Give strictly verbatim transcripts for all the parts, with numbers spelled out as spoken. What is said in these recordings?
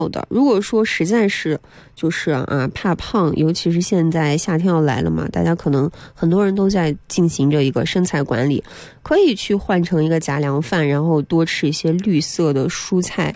的。如果说实在是就是啊怕胖，尤其是现在夏天要来了嘛，大家可能很多人都在进行着一个身材管理，可以去换成一个杂粮饭，然后多吃一些绿色的蔬菜。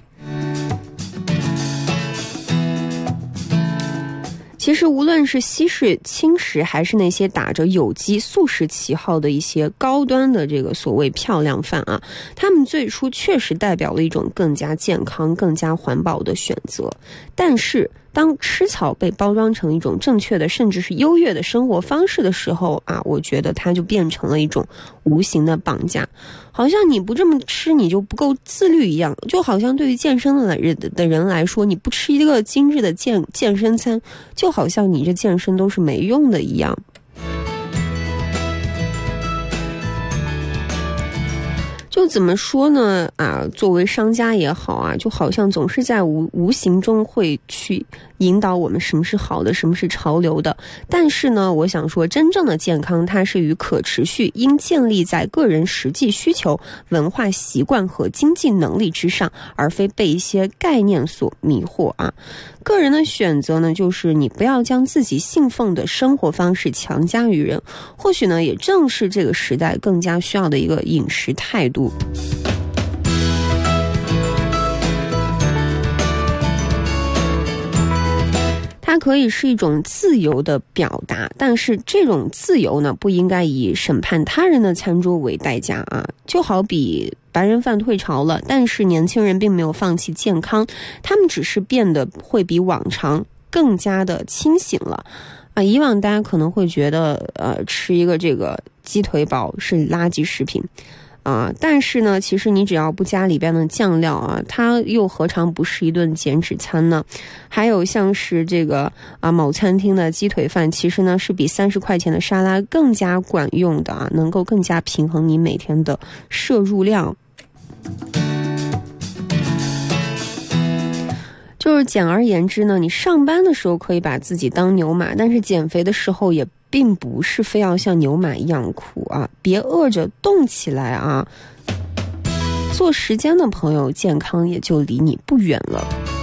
其实无论是西式轻食，还是那些打着有机素食旗号的一些高端的这个所谓漂亮饭啊，他们最初确实代表了一种更加健康、更加环保的选择。但是当吃草被包装成一种正确的甚至是优越的生活方式的时候啊，我觉得它就变成了一种无形的绑架，好像你不这么吃你就不够自律一样。就好像对于健身的人的人来说，你不吃一个精致的健健身餐，就好像你这健身都是没用的一样。就怎么说呢啊，作为商家也好啊，就好像总是在无无形中会去引导我们什么是好的，什么是潮流的。但是呢，我想说真正的健康它是与可持续，应建立在个人实际需求、文化习惯和经济能力之上，而非被一些概念所迷惑啊。个人的选择呢，就是你不要将自己信奉的生活方式强加于人，或许呢，也正是这个时代更加需要的一个饮食态度。它可以是一种自由的表达，但是这种自由呢，不应该以审判他人的餐桌为代价啊。就好比白人饭退潮了，但是年轻人并没有放弃健康，他们只是变得会比往常更加的清醒了啊。以往大家可能会觉得呃，吃一个这个鸡腿堡是垃圾食品啊，但是呢，其实你只要不加里边的酱料啊，它又何尝不是一顿减脂餐呢？还有像是这个啊某餐厅的鸡腿饭，其实呢是比三十块钱的沙拉更加管用的啊，能够更加平衡你每天的摄入量。就是简而言之呢，你上班的时候可以把自己当牛马，但是减肥的时候也并不是非要像牛马一样苦啊，别饿着动起来啊！做时间的朋友，健康也就离你不远了。